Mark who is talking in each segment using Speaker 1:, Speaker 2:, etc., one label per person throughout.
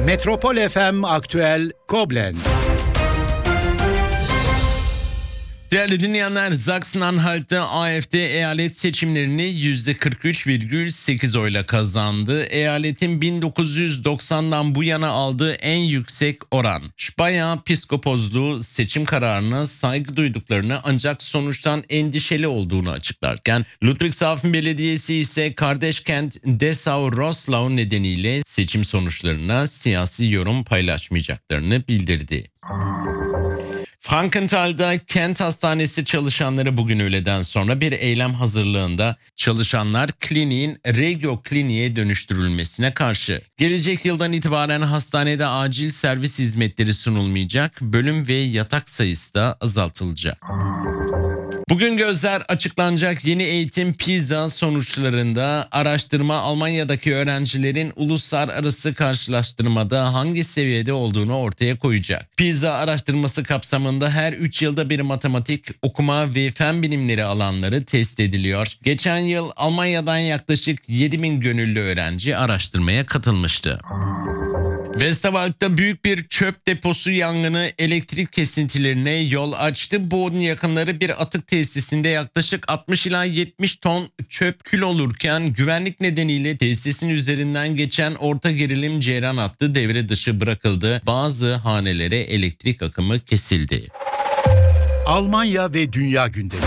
Speaker 1: Metropol FM Aktüel Koblenz.
Speaker 2: Değerli dinleyenler, Sachsen-Anhalt'ta AfD eyalet seçimlerini %43,8 oyla kazandı. Eyaletin 1990'dan bu yana aldığı en yüksek oran. Speyer Piskoposluğu seçim kararına saygı duyduklarını ancak sonuçtan endişeli olduğunu açıklarken, Ludwigshafen Belediyesi ise kardeş kent Dessau-Roßlau nedeniyle seçim sonuçlarına siyasi yorum paylaşmayacaklarını bildirdi. Frankenthal'da kent hastanesi çalışanları bugün öğleden sonra bir eylem hazırlığında. Çalışanlar kliniğin Regio Kliniğe dönüştürülmesine karşı. Gelecek yıldan itibaren hastanede acil servis hizmetleri sunulmayacak, bölüm ve yatak sayısı da azaltılacak. Bugün gözler açıklanacak yeni eğitim PISA sonuçlarında. Araştırma Almanya'daki öğrencilerin uluslararası karşılaştırmada hangi seviyede olduğunu ortaya koyacak. PISA araştırması kapsamında her 3 yılda bir matematik, okuma ve fen bilimleri alanları test ediliyor. Geçen yıl Almanya'dan yaklaşık 7.000 gönüllü öğrenci araştırmaya katılmıştı. Westerwald'da büyük bir çöp deposu yangını elektrik kesintilerine yol açtı. Boden yakınları bir atık tesisinde yaklaşık 60 ila 70 ton çöp kül olurken güvenlik nedeniyle tesisin üzerinden geçen orta gerilim ceyran hattı devre dışı bırakıldı. Bazı hanelere elektrik akımı kesildi.
Speaker 1: Almanya ve dünya gündemi.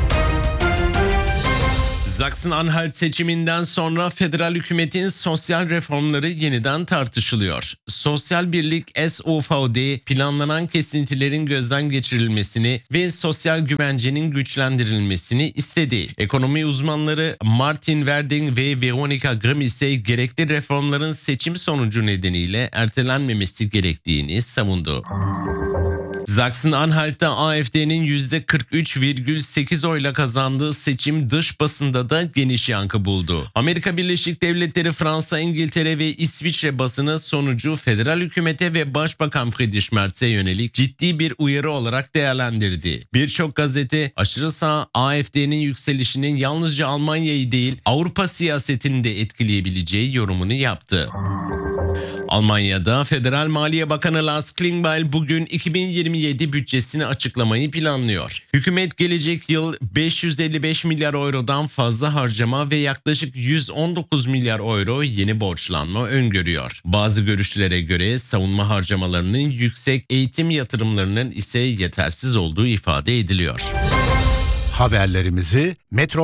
Speaker 2: Sachsen-Anhalt seçiminden sonra federal hükümetin sosyal reformları yeniden tartışılıyor. Sosyal Birlik SOVD planlanan kesintilerin gözden geçirilmesini ve sosyal güvencenin güçlendirilmesini istedi. Ekonomi uzmanları Martin Werding ve Veronika Grimm ise gerekli reformların seçim sonucu nedeniyle ertelenmemesi gerektiğini savundu. Sachsen-Anhalt'ta AfD'nin %43,8 oyla kazandığı seçim dış basında da geniş yankı buldu. Amerika Birleşik Devletleri, Fransa, İngiltere ve İsviçre basını sonucu federal hükümete ve Başbakan Friedrich Merz'e yönelik ciddi bir uyarı olarak değerlendirdi. Birçok gazete aşırı sağ AfD'nin yükselişinin yalnızca Almanya'yı değil Avrupa siyasetini de etkileyebileceği yorumunu yaptı. Almanya'da Federal Maliye Bakanı Lars Klingbeil bugün 2027 bütçesini açıklamayı planlıyor. Hükümet gelecek yıl 555 milyar eurodan fazla harcama ve yaklaşık 119 milyar euro yeni borçlanma öngörüyor. Bazı görüşlere göre savunma harcamalarının yüksek, eğitim yatırımlarının ise yetersiz olduğu ifade ediliyor.
Speaker 1: Haberlerimizi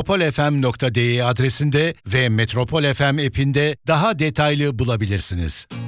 Speaker 1: metropolfm.de adresinde ve Metropol FM app'inde daha detaylı bulabilirsiniz.